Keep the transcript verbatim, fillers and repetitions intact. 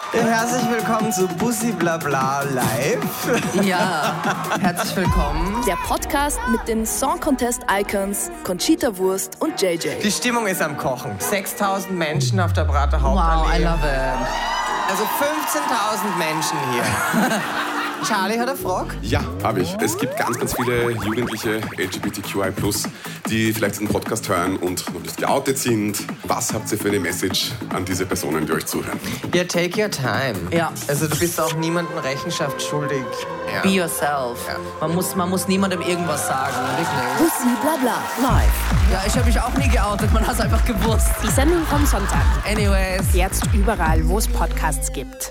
Herzlich willkommen zu Bussi Blabla Live. Ja, herzlich willkommen. Der Podcast mit den Song Contest Icons Conchita Wurst und J J. Die Stimmung ist am Kochen. sechstausend Menschen auf der Prater Hauptallee. Wow, I love it. Also fünfzehntausend Menschen hier. Charlie hat eine Frage? Ja, habe ich. Es gibt ganz, ganz viele jugendliche L G B T Q I plus, die vielleicht diesen Podcast hören und noch nicht geoutet sind. Was habt ihr für eine Message an diese Personen, die euch zuhören? Ja, take your time. Ja. Also du bist auch niemandem Rechenschaft schuldig. Ja. Be yourself. Ja. Man muss, man muss niemandem irgendwas sagen, wirklich. Bussi Blabla live. Ja, ich habe mich auch nie geoutet, man hat es einfach gewusst. Die Sendung vom Sonntag. Anyways. Jetzt überall, wo es Podcasts gibt.